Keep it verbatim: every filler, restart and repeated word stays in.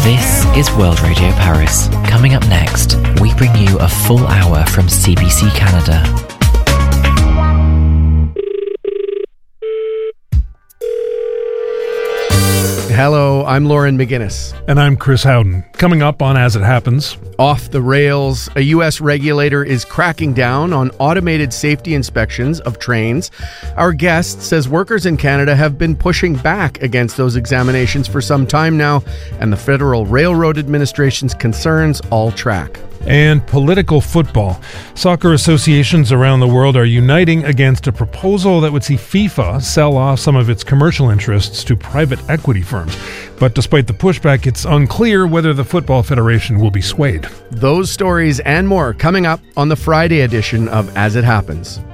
This is World Radio Paris. Coming up next, we bring you a full hour from C B C Canada. Hello, I'm Lauren McGinnis. And I'm Chris Howden. Coming up on As It Happens. Off the rails, a U S regulator is cracking down on automated safety inspections of trains. Our guest says workers in Canada have been pushing back against those examinations for some time now, and the Federal Railroad Administration's concerns all track. And political football. Soccer associations around the world are uniting against a proposal that would see FIFA sell off some of its commercial interests to private equity firms. But despite the pushback, it's unclear whether the Football Federation will be swayed. Those stories and more coming up on the Friday edition of As It Happens.